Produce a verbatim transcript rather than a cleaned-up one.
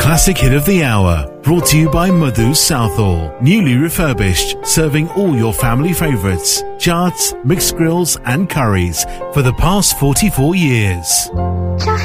classic hit of the hour, brought to you by Madhu's Southall. Newly refurbished, serving all your family favourites, chaats, mixed grills and curries for the past forty-four years.